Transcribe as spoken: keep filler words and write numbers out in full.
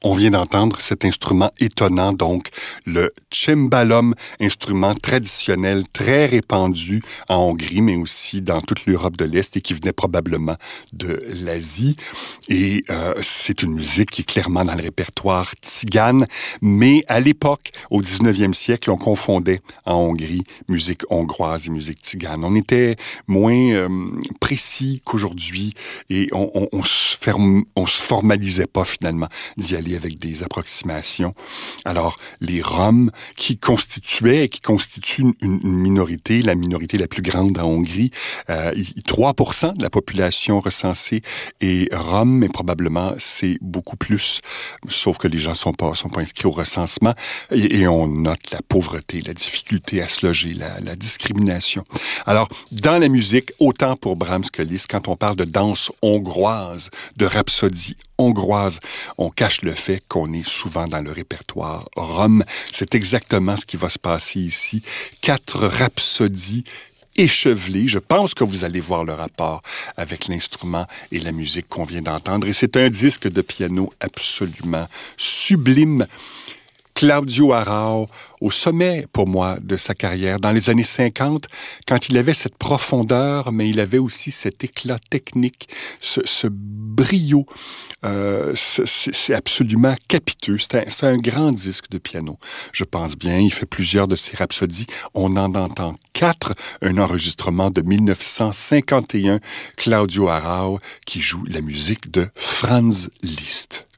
On vient d'entendre cet instrument étonnant, donc le cembalum, instrument traditionnel très répandu en Hongrie, mais aussi dans toute l'Europe de l'Est et qui venait probablement de l'Asie. Et euh, c'est une musique qui est clairement dans le répertoire tzigane, mais à l'époque, au dix-neuvième siècle, on confondait en Hongrie musique hongroise et musique tzigane. On était moins euh, précis qu'aujourd'hui et on, on, on, se ferme, on se formalisait pas finalement d'y aller avec des approximations. Alors, les Roms, qui constituaient, qui constituent une, une minorité, la minorité la plus grande en Hongrie, euh, trois pour cent de la population recensée est Rom, mais probablement c'est beaucoup plus, sauf que les gens sont pas, sont pas inscrits au recensement, et, et on note la pauvreté, la difficulté à se loger, la, la discrimination. Alors, dans la musique, autant pour Brahms que Liszt, quand on parle de danse hongroise, de rhapsodie hongroise, on cache le fait qu'on est souvent dans le répertoire rom. C'est exactement ce qui va se passer ici. Quatre rhapsodies échevelées. Je pense que vous allez voir le rapport avec l'instrument et la musique qu'on vient d'entendre. Et c'est un disque de piano absolument sublime. Claudio Arrau, au sommet, pour moi, de sa carrière, dans les années cinquante, quand il avait cette profondeur, mais il avait aussi cet éclat technique, ce, ce brio, euh, c'est, c'est absolument capiteux. C'est un, c'est un grand disque de piano, je pense bien. Il fait plusieurs de ses rhapsodies. On en entend quatre. Un enregistrement de dix-neuf cent cinquante et un, Claudio Arrau, qui joue la musique de Franz Liszt.